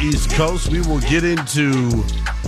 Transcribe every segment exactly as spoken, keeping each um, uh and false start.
East Coast. We will get into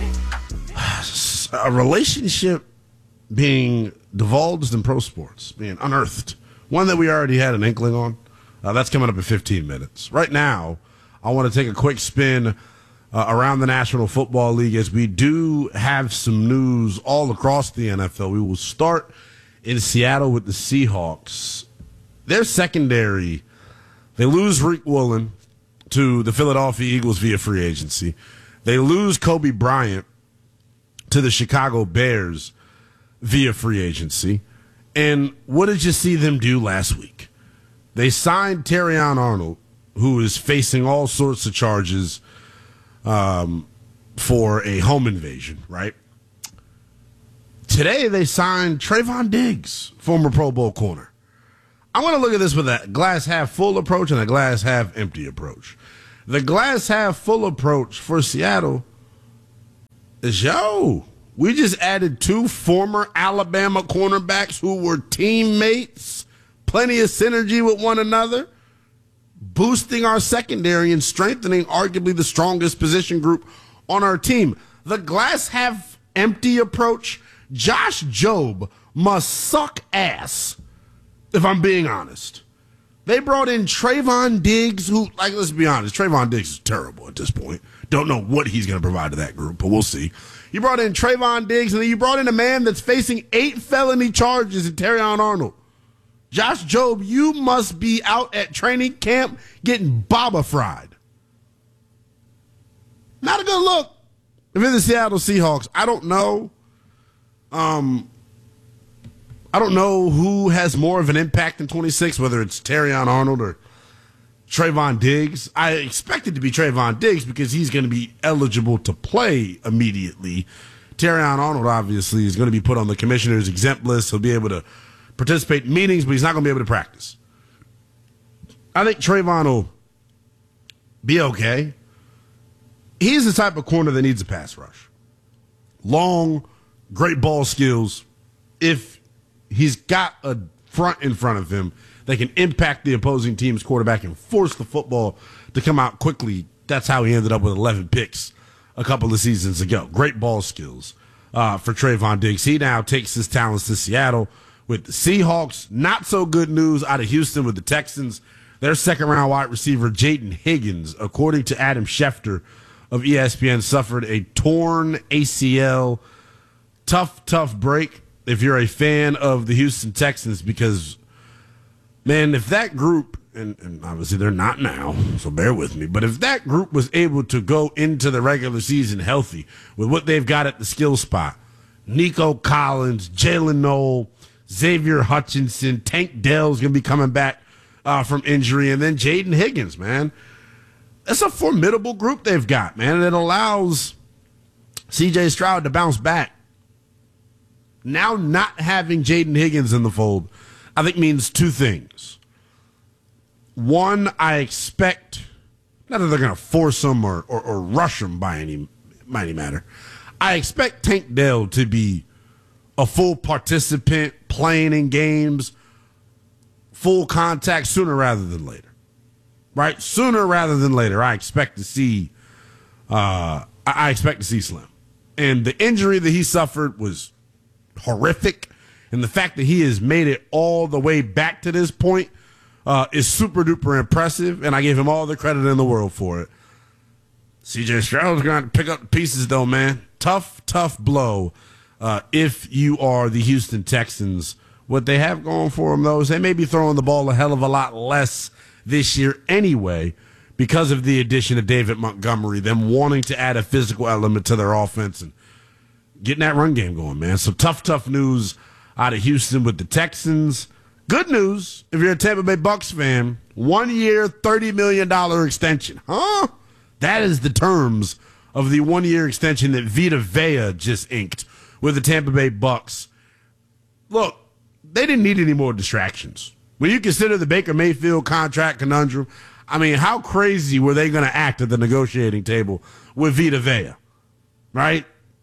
a relationship being divulged in pro sports, being unearthed. One that we already had an inkling on. Uh, that's coming up in fifteen minutes. Right now, I want to take a quick spin uh, around the National Football League as we do have some news all across the N F L. We will start in Seattle with the Seahawks. Their secondary, they lose Rick Woolen to the Philadelphia Eagles via free agency. They lose Kobe Bryant to the Chicago Bears via free agency. And what did you see them do last week? They signed Terrion Arnold, who is facing all sorts of charges um, for a home invasion, right? Today they signed Trayvon Diggs, former Pro Bowl corner. I want to look at this with a glass half full approach and a glass half empty approach. The glass half full approach for Seattle is, yo, we just added two former Alabama cornerbacks who were teammates, plenty of synergy with one another, boosting our secondary and strengthening arguably the strongest position group on our team. The glass half empty approach, Josh Jobe must suck ass, if I'm being honest. They brought in Trayvon Diggs, who, like, let's be honest, Trayvon Diggs is terrible at this point. Don't know what he's going to provide to that group, but we'll see. You brought in Trayvon Diggs, and then you brought in a man that's facing eight felony charges in Terrion Arnold. Josh Jobe, you must be out at training camp getting baba fried. Not a good look. If you're the Seattle Seahawks, I don't know. Um, I don't know who has more of an impact in twenty-six, whether it's Terrion Arnold or Trayvon Diggs. I expect it to be Trayvon Diggs because he's going to be eligible to play immediately. Terrion Arnold, obviously, is going to be put on the commissioner's exempt list. He'll be able to participate in meetings, but he's not going to be able to practice. I think Trayvon will be okay. He's the type of corner that needs a pass rush. Long, great ball skills. If he's got a front in front of him, they can impact the opposing team's quarterback and force the football to come out quickly. That's how he ended up with eleven picks a couple of seasons ago. Great ball skills uh, for Trayvon Diggs. He now takes his talents to Seattle with the Seahawks. Not so good news out of Houston with the Texans. Their second-round wide receiver, Jaden Higgins, according to Adam Schefter of E S P N, suffered a torn A C L. Tough, tough break if you're a fan of the Houston Texans because, man, if that group, and, and obviously they're not now, so bear with me, but if that group was able to go into the regular season healthy with what they've got at the skill spot, Nico Collins, Jalen Noel, Xavier Hutchinson, Tank Dell's going to be coming back uh, from injury, and then Jaden Higgins, man. That's a formidable group they've got, man, and it allows C J Stroud to bounce back. Now not having Jaden Higgins in the fold, I think means two things. One, I expect, not that they're going to force him or, or, or rush him by any, by any matter. I expect Tank Dell to be a full participant, playing in games, full contact sooner rather than later. Right? Sooner rather than later, I expect to see, uh, I expect to see Slim. And the injury that he suffered was horrific, and the fact that he has made it all the way back to this point uh, is super duper impressive, and I give him all the credit in the world for it. C J Stroud's going to pick up the pieces, though, man. Tough, tough blow uh, if you are the Houston Texans. What they have going for them, though, is they may be throwing the ball a hell of a lot less this year anyway because of the addition of David Montgomery, them wanting to add a physical element to their offense and getting that run game going, man. So tough, tough news out of Houston with the Texans. Good news, if you're a Tampa Bay Bucks fan, one-year, thirty million dollars extension. Huh? That is the terms of the one-year extension that Vita Vea just inked with the Tampa Bay Bucks. Look, they didn't need any more distractions. When you consider the Baker Mayfield contract conundrum, I mean, how crazy were they going to act at the negotiating table with Vita Vea, right?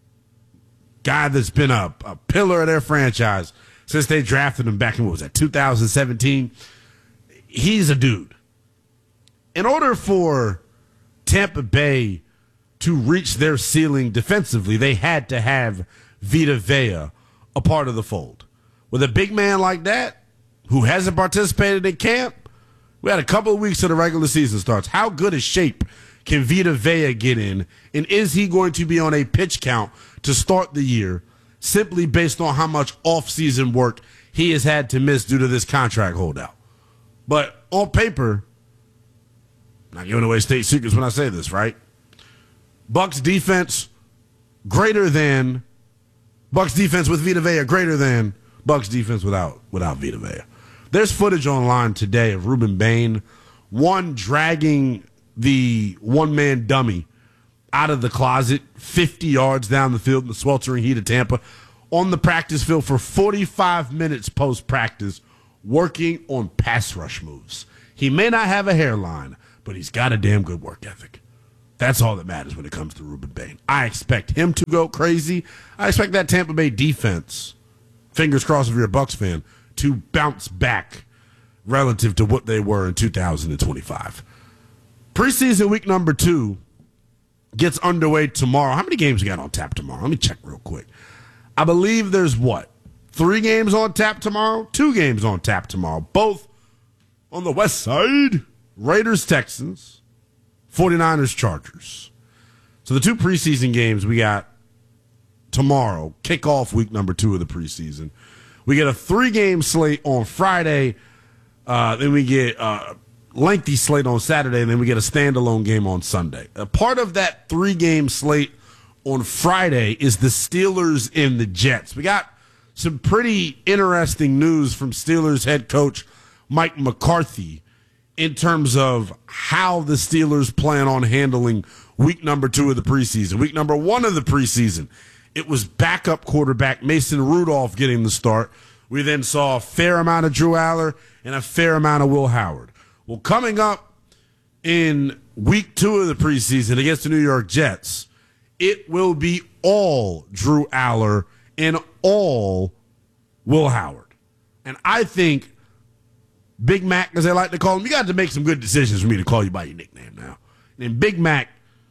Guy that's been a, a pillar of their franchise since they drafted him back in, what was that, two thousand seventeen? He's a dude. In order for Tampa Bay to reach their ceiling defensively, they had to have Vita Vea a part of the fold. With a big man like that, who hasn't participated in camp, we had a couple of weeks till the regular season starts. How good a shape can Vita Vea get in, and is he going to be on a pitch count to start the year simply based on how much off-season work he has had to miss due to this contract holdout? But on paper, not giving away state secrets when I say this, right? Bucks defense greater than Bucks defense with Vita Vea greater than Bucks defense without without Vita Vea. There's footage online today of Ruben Bain, one dragging the one-man dummy out of the closet fifty yards down the field in the sweltering heat of Tampa on the practice field for forty-five minutes post-practice working on pass rush moves. He may not have a hairline, but he's got a damn good work ethic. That's all that matters when it comes to Ruben Bain. I expect him to go crazy. I expect that Tampa Bay defense, fingers crossed if you're a Bucs fan, to bounce back relative to what they were in two thousand twenty-five. Preseason week number two gets underway tomorrow. How many games we got on tap tomorrow? Let me check real quick. I believe there's what? Three games on tap tomorrow? Two games on tap tomorrow. Both on the west side. Raiders, Texans. forty-niners, Chargers. So the two preseason games we got tomorrow, kick off week number two of the preseason. We get a three-game slate on Friday. Uh, then we get a lengthy slate on Saturday, and then we get a standalone game on Sunday. A part of that three-game slate on Friday is the Steelers and the Jets. We got some pretty interesting news from Steelers head coach Mike McCarthy in terms of how the Steelers plan on handling week number two of the preseason. Week number one of the preseason, it was backup quarterback Mason Rudolph getting the start. We then saw a fair amount of Drew Aller and a fair amount of Will Howard. Well, coming up in week two of the preseason against the New York Jets, it will be all Drew Aller and all Will Howard. And I think Big Mac, as they like to call him, you got to make some good decisions for me to call you by your nickname now. And Big Mac,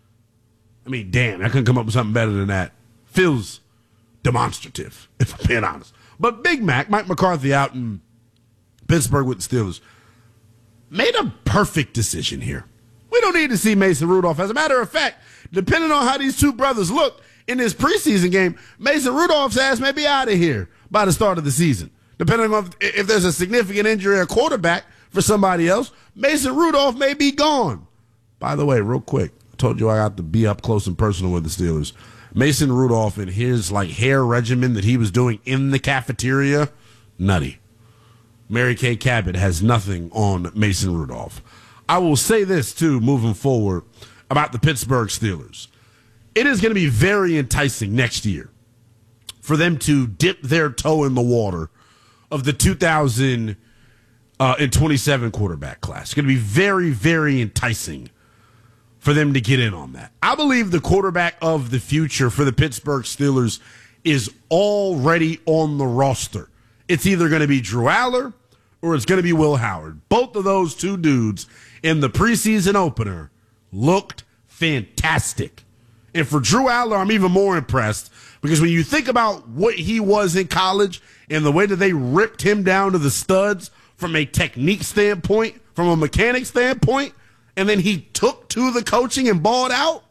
I mean, damn, I couldn't come up with something better than that. Feels demonstrative, if I'm being honest. But Big Mac, Mike McCarthy out in Pittsburgh with the Steelers, made a perfect decision here. We don't need to see Mason Rudolph. As a matter of fact, depending on how these two brothers look in this preseason game, Mason Rudolph's ass may be out of here by the start of the season. Depending on if, if there's a significant injury or quarterback for somebody else, Mason Rudolph may be gone. By the way, real quick, I told you I got to be up close and personal with the Steelers. Mason Rudolph and his like hair regimen that he was doing in the cafeteria, nutty. Mary Kay Cabot has nothing on Mason Rudolph. I will say this, too, moving forward about the Pittsburgh Steelers. It is going to be very enticing next year for them to dip their toe in the water of the two thousand twenty-seven quarterback class. It's going to be very, very enticing for them to get in on that. I believe the quarterback of the future for the Pittsburgh Steelers is already on the roster. It's either going to be Drew Aller or it's going to be Will Howard. Both of those two dudes in the preseason opener looked fantastic. And for Drew Aller, I'm even more impressed because when you think about what he was in college and the way that they ripped him down to the studs from a technique standpoint, from a mechanic standpoint, and then he took to the coaching and balled out,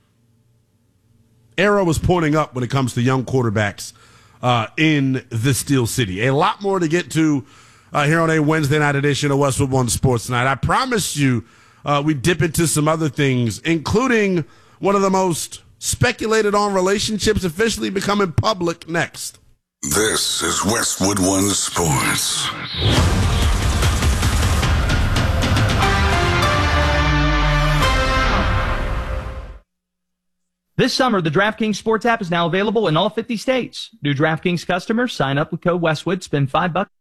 arrow was pointing up when it comes to young quarterbacks uh, in the Steel City. A lot more to get to uh, here on a Wednesday night edition of Westwood One Sports Tonight. I promised you uh, we dip into some other things, including one of the most speculated on relationships officially becoming public next. This is Westwood One Sports. This summer, the DraftKings Sports app is now available in all fifty states. New DraftKings customers sign up with code Westwood, spend five bucks.